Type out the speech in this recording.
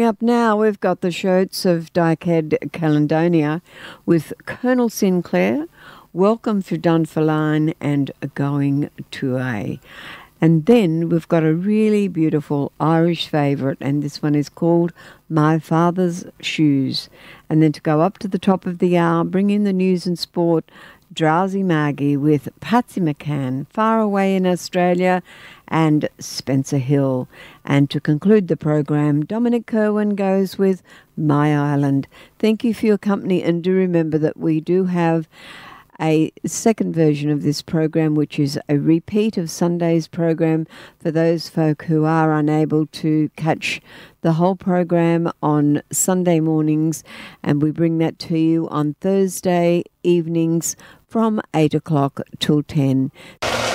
Coming up now, we've got the Shoats of Dykehead, Caledonia with Colonel Sinclair, Welcome for Dunfermline and Going to A. And then we've got a really beautiful Irish favourite, and this one is called My Father's Shoes. And then to go up to the top of the hour, bring in the news and sport, Drowsy Maggie with Patsy McCann, Far Away in Australia, and Spencer Hill. And to conclude the program, Dominic Kerwin goes with My Island. Thank you for your company, and do remember that we do have a second version of this program, which is a repeat of Sunday's program for those folk who are unable to catch the whole program on Sunday mornings, and we bring that to you on Thursday evenings from 8 o'clock till 10.